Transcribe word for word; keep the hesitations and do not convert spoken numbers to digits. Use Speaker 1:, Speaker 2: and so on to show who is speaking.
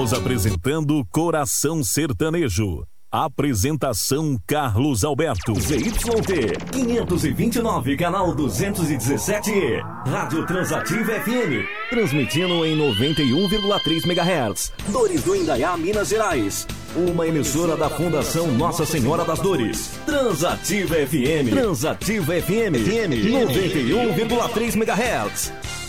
Speaker 1: Apresentando Coração Sertanejo. Apresentação Carlos Alberto.
Speaker 2: Z Y T quinhentos e vinte e nove, canal duzentos e dezessete E. Rádio Transativa F M. Transmitindo em noventa e um vírgula três megahertz. Dores do Indaiá, Minas Gerais. Uma emissora da Fundação Nossa Senhora das Dores. Transativa F M. Transativa F M. noventa e um vírgula três megahertz.